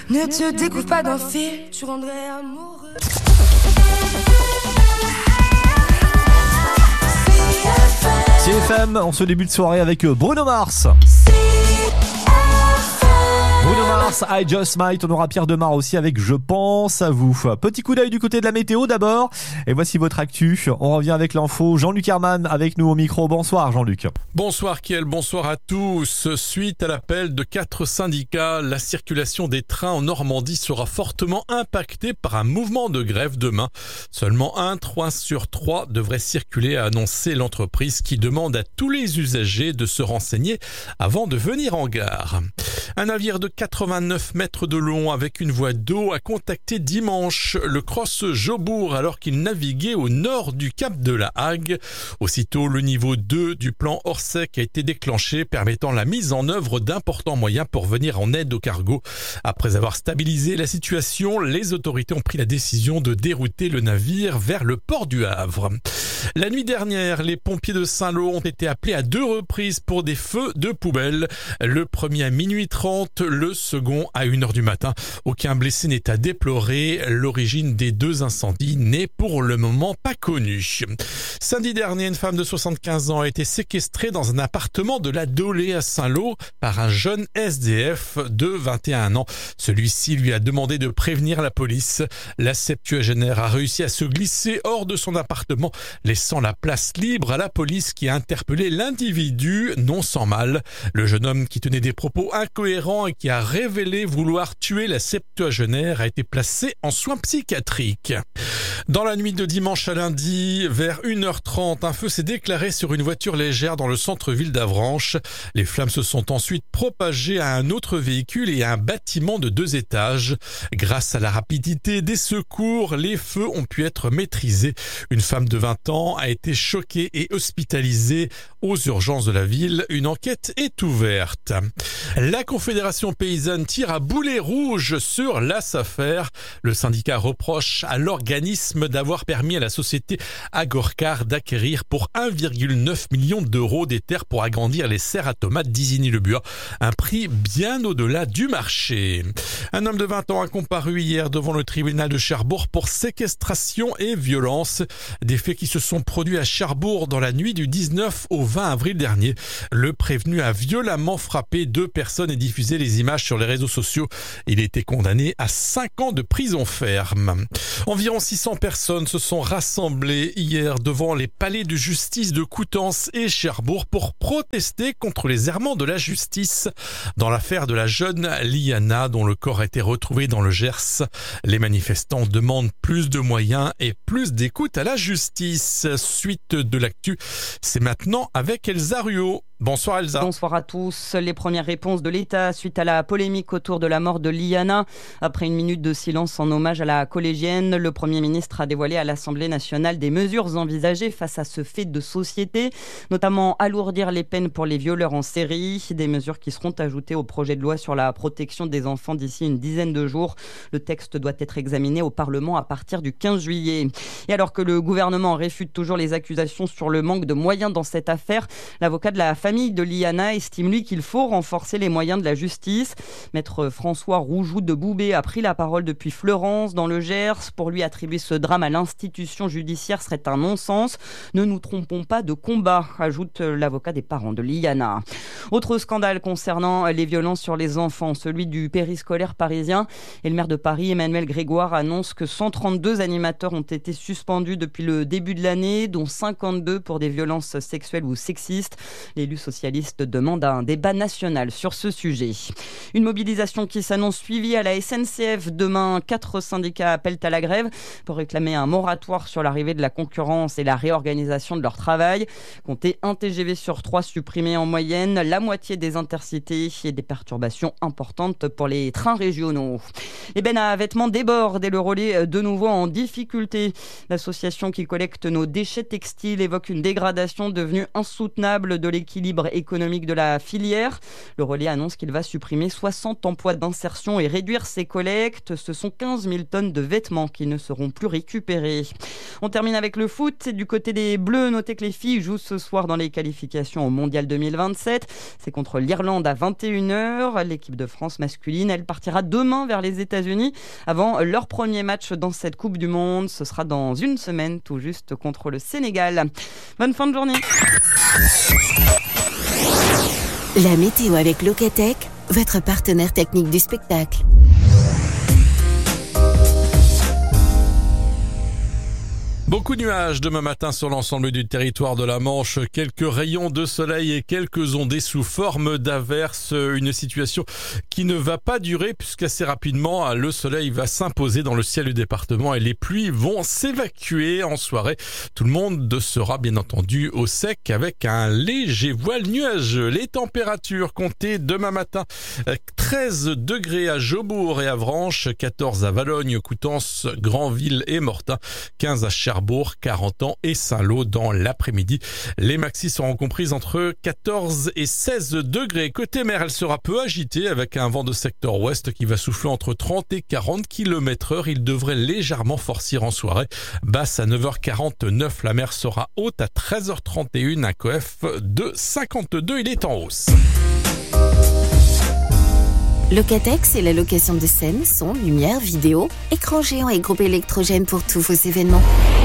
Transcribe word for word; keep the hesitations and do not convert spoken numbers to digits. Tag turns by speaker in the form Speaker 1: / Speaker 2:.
Speaker 1: Ne te découvre pas d'un fil, tu rendrais amoureux.
Speaker 2: C F M, en ce début de soirée avec Bruno Mars. Bruno Mars, I Just Might. On aura Pierre Demar aussi avec Je pense à vous. Petit coup d'œil du côté de la météo d'abord. Et voici votre actu. On revient avec l'info. Jean-Luc Herman avec nous au micro. Bonsoir Jean-Luc.
Speaker 3: Bonsoir Kiel, bonsoir à tous. Suite à l'appel de quatre syndicats, la circulation des trains en Normandie sera fortement impactée par un mouvement de grève demain. Seulement un train sur trois devrait circuler, a annoncé l'entreprise qui demande à tous les usagers de se renseigner avant de venir en gare. Un navire de quatre-vingt-neuf mètres de long avec une voie d'eau a contacté dimanche le Cross Jobourg alors qu'il naviguait au nord du cap de la Hague. Aussitôt, le niveau deux du plan Orsec a été déclenché, permettant la mise en œuvre d'importants moyens pour venir en aide au cargo. Après avoir stabilisé la situation, les autorités ont pris la décision de dérouter le navire vers le port du Havre. La nuit dernière, les pompiers de Saint-Lô ont été appelés à deux reprises pour des feux de poubelle. Le premier à minuit trente, le second à une heure du matin. Aucun blessé n'est à déplorer. L'origine des deux incendies n'est pour le moment pas connue. Samedi dernier, une femme de soixante-quinze ans a été séquestrée dans un appartement de la Dolée à Saint-Lô par un jeune S D F de vingt et un ans. Celui-ci lui a demandé de prévenir la police. La septuagénaire a réussi à se glisser hors de son appartement, laissant la place libre à la police qui a interpellé l'individu, non sans mal. Le jeune homme qui tenait des propos incohérents et qui a révélé vouloir tuer la septuagénaire a été placé en soins psychiatriques. Dans la nuit de dimanche à lundi, vers une heure trente, un feu s'est déclaré sur une voiture légère dans le centre-ville d'Avranches. Les flammes se sont ensuite propagées à un autre véhicule et à un bâtiment de deux étages. Grâce à la rapidité des secours, les feux ont pu être maîtrisés. Une femme de vingt ans a été choquée et hospitalisée aux urgences de la ville. Une enquête est ouverte. La Confédération paysanne tire à boulet rouge sur la SAFER. Le syndicat reproche à l'organisme d'avoir permis à la société Agorcar d'acquérir pour un virgule neuf million d'euros des terres pour agrandir les serres à tomates d'Isigny-le-Buat. Un prix bien au-delà du marché. Un homme de vingt ans a comparu hier devant le tribunal de Cherbourg pour séquestration et violence. Des faits qui se sont produits à Cherbourg dans la nuit du dix-neuf au vingt avril dernier. Le prévenu a violemment frappé deux personnes et diffusé les images sur les réseaux sociaux. Il a été condamné à cinq ans de prison ferme. Environ six cents personnes se sont rassemblées hier devant les palais de justice de Coutances et Cherbourg pour protester contre les errements de la justice dans l'affaire de la jeune Liana dont le corps a été retrouvé dans le Gers. Les manifestants demandent plus de moyens et plus d'écoute à la justice. Suite de l'actu, c'est maintenant avec Elsa Ruot. Bonsoir Elsa.
Speaker 4: Bonsoir à tous. Les premières réponses de l'État suite à la polémique autour de la mort de Liana. Après une minute de silence en hommage à la collégienne, le Premier ministre a dévoilé à l'Assemblée nationale des mesures envisagées face à ce fait de société, notamment alourdir les peines pour les violeurs en série, des mesures qui seront ajoutées au projet de loi sur la protection des enfants d'ici une dizaine de jours. Le texte doit être examiné au Parlement à partir du quinze juillet. Et alors que le gouvernement réfute toujours les accusations sur le manque de moyens dans cette affaire, l'avocat de la famille famille de Liana estime lui qu'il faut renforcer les moyens de la justice. Maître François Roujoux de Boubé a pris la parole depuis Fleurance dans le Gers. Pour lui, attribuer ce drame à l'institution judiciaire serait un non-sens. Ne nous trompons pas de combat, ajoute l'avocat des parents de Liana. Autre scandale concernant les violences sur les enfants, celui du périscolaire parisien. Et le maire de Paris, Emmanuel Grégoire, annonce que cent trente-deux animateurs ont été suspendus depuis le début de l'année, dont cinquante-deux pour des violences sexuelles ou sexistes. L'élu socialiste demande un débat national sur ce sujet. Une mobilisation qui s'annonce suivie à la S N C F. Demain, quatre syndicats appellent à la grève pour réclamer un moratoire sur l'arrivée de la concurrence et la réorganisation de leur travail. Comptez un T G V sur trois supprimé en moyenne, la moitié des intercités et des perturbations importantes pour les trains régionaux. Les bennes à vêtements débordent et le relais de nouveau en difficulté. L'association qui collecte nos déchets textiles évoque une dégradation devenue insoutenable de l'équilibre l'équilibre économique de la filière. Le relais annonce qu'il va supprimer soixante emplois d'insertion et réduire ses collectes. Ce sont quinze mille tonnes de vêtements qui ne seront plus récupérés. On termine avec le foot. Du côté des Bleus, notez que les filles jouent ce soir dans les qualifications au Mondial deux mille vingt-sept. C'est contre l'Irlande à vingt et une heures. L'équipe de France masculine, elle partira demain vers les États-Unis avant leur premier match dans cette Coupe du Monde. Ce sera dans une semaine, tout juste contre le Sénégal. Bonne fin de journée.
Speaker 5: La météo avec Locatec, votre partenaire technique du spectacle.
Speaker 3: Beaucoup de nuages demain matin sur l'ensemble du territoire de la Manche. Quelques rayons de soleil et quelques ondées sous forme d'averses. Une situation qui ne va pas durer puisqu'assez rapidement, le soleil va s'imposer dans le ciel du département et les pluies vont s'évacuer en soirée. Tout le monde sera bien entendu au sec avec un léger voile nuageux. Les températures comptées demain matin, treize degrés à Jaubourg et Avranches, quatorze à Valognes, Coutances, Granville et Mortain, quinze à Cherbourg, quarante ans et Saint-Lô dans l'après-midi. Les maxis seront comprises entre quatorze et seize degrés. Côté mer, elle sera peu agitée avec un vent de secteur ouest qui va souffler entre trente et quarante kilomètres heure. Il devrait légèrement forcir en soirée. Basse à neuf heures quarante-neuf, la mer sera haute à treize heures trente et un, un C O F de cinquante-deux. Il est en hausse.
Speaker 5: Locatec, c'est la location de scène, son, lumière, vidéo, écran géant et groupe électrogène pour tous vos événements.